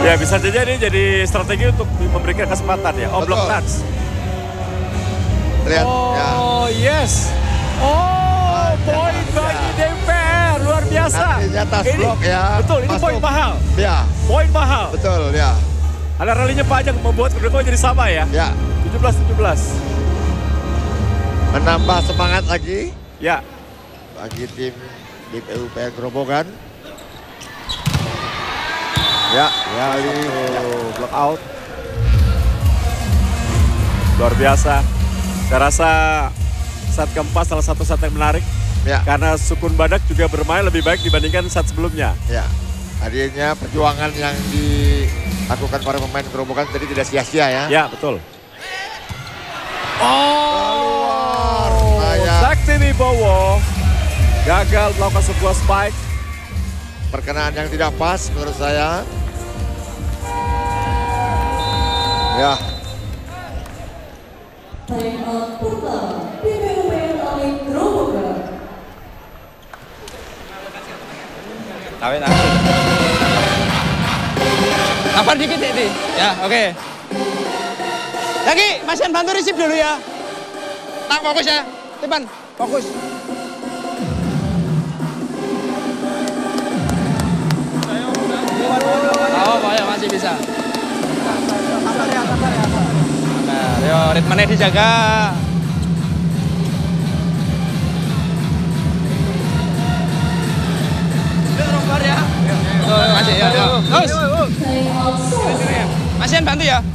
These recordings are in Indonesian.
Ya bisa jadi strategi untuk memberikan kesempatan ya. Oh, block touch. Lihat. Oh, yes. Oh, poin bagi DPR. Luar biasa. Artinya tas Ini, blok ya. betul, ini poin mahal. Ya. Poin mahal. Betul ya. Ada ralinya panjang membuat kedua jadi sama ya. Ya. 17-17. Menambah semangat lagi. Ya. Bagi tim DPUPR Grobogan. Ya, Block out. Luar biasa. Saya rasa set keempat salah satu set yang menarik. Ya. Karena Sukun Badak juga bermain lebih baik dibandingkan set sebelumnya. Ya. Hadirnya perjuangan yang dilakukan para pemain Grobogan tadi tidak sia-sia ya. Ya, betul. Keluar. Sakti Wibowo gagal melakukan sebuah spike. Perkenaan yang tidak pas menurut saya. Ya. Timeout pertama, DPUPR Alim Grobogan. Kawin aku. Kapan dikit ini? Ya, oke. Lagi, Mas Yan bantu receive dulu ya. Tak fokus ya, Tipan, fokus. Oh, ya masih bisa. Nah, yo, ritmenya dijaga. Ya. Masih ya. Terus. Mas Yan bantu ya.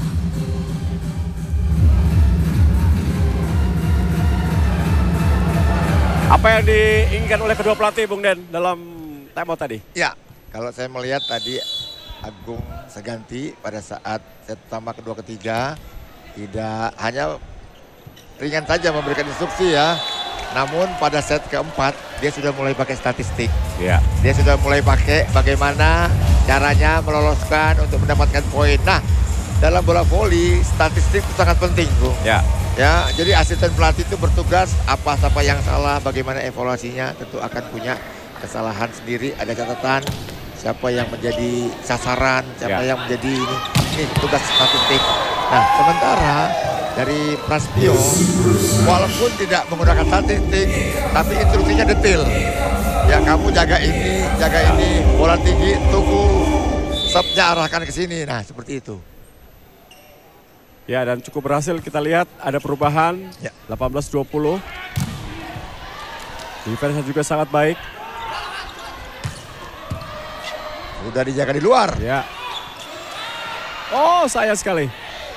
Apa yang diinginkan oleh kedua pelatih Bung Den dalam timeout tadi? Ya, kalau saya melihat tadi Agung Seganti pada saat set pertama, kedua, ketiga tidak hanya ringan saja memberikan instruksi ya. Namun pada set keempat dia sudah mulai pakai statistik. Ya. Dia sudah mulai pakai bagaimana caranya meloloskan untuk mendapatkan poin. Nah, dalam bola voli statistik itu sangat penting, Bung. Ya. Ya, jadi asisten pelatih itu bertugas apa yang salah, bagaimana evaluasinya, tentu akan punya kesalahan sendiri, ada catatan siapa yang menjadi sasaran, siapa yang menjadi ini tugas statistik. Nah, sementara dari Prasetyo walaupun tidak menggunakan statistik tapi instruksinya detail. Ya, kamu jaga ini, bola tinggi, tunggu serve-nya arahkan ke sini. Nah, seperti itu. Ya, dan cukup berhasil kita lihat ada perubahan. Ya. 18-20. Defense juga sangat baik. Sudah dijaga di luar. Ya. Oh, sayang sekali.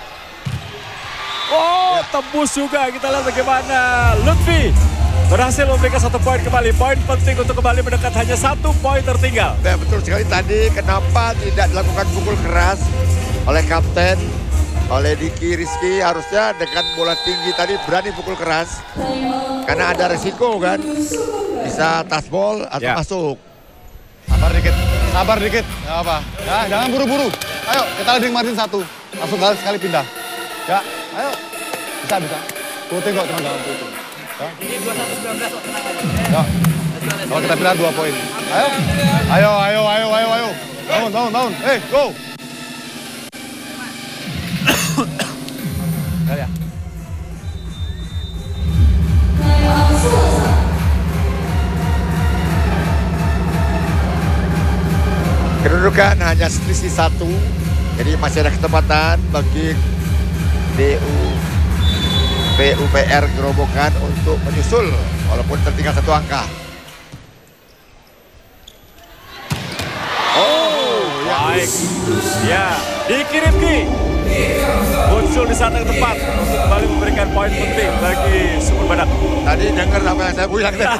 Oh, tembus juga. Kita lihat bagaimana Lutfi berhasil memberikan 1 poin kembali. Poin penting untuk kembali mendekat, hanya 1 poin tertinggal. Ya, betul sekali tadi kenapa tidak dilakukan pukul keras oleh kapten, oleh Diki Rizky. Harusnya dengan bola tinggi tadi berani pukul keras. Karena ada resiko kan. Bisa touchball atau masuk. Sabar dikit, nggak apa. Ya, jangan buru-buru. Ayo, kita leading margin 1. Langsung sekali pindah. Ya, ayo. Bisa. Puting kok, cuma jangan puting. Ya. Ini 21-19 kok, tenang aja. Ya. Kalau kita pindah 2 poin. Ayo. Bangun. Go. Ya. Kedudukan hanya selisih 1. Jadi masih ada kesempatan bagi PUPR Grobogan untuk menyusul walaupun tertinggal 1 angka. Oh, baik. Ya, Diki Rizky muncul di saat yang tepat untuk kembali memberikan poin penting bagi Sukun Badak. Tadi dengar apa yang saya bilang tadi.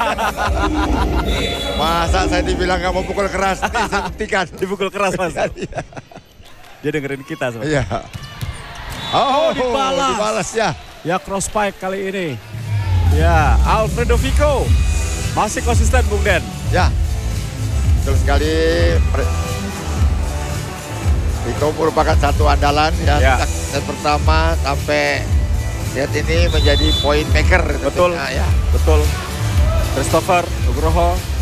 Masa saya dibilang nggak mau pukul keras, nih saya buktikan. Dipukul keras, Mas. Dia dengerin kita sebenarnya. Iya. Oh, dibalas ya. Ya, cross spike kali ini. Ya, Alfredo Vico masih konsisten, Bung Den. Ya, betul sekali. Vico merupakan satu andalan ya. Set pertama sampai set ini menjadi point maker. Betul, ya. betul. Christopher Nugroho